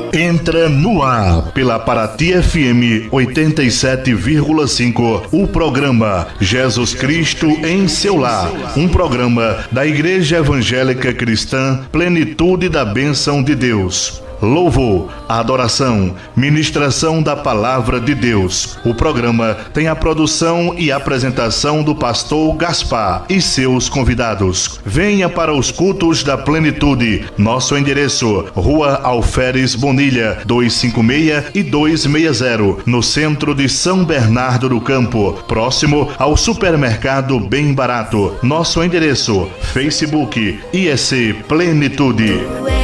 Entra no ar pela Paraty FM 87,5 o programa Jesus Cristo em seu lar, um programa da Igreja Evangélica Cristã Plenitude da Bênção de Deus. Louvor, adoração, ministração da Palavra de Deus. O programa tem a produção e apresentação do pastor Gaspar e seus convidados. Venha para os cultos da Plenitude. Nosso endereço: Rua Alferes Bonilha, 256 e 260, no centro de São Bernardo do Campo, próximo ao supermercado Bem Barato. Nosso endereço: Facebook IEC Plenitude.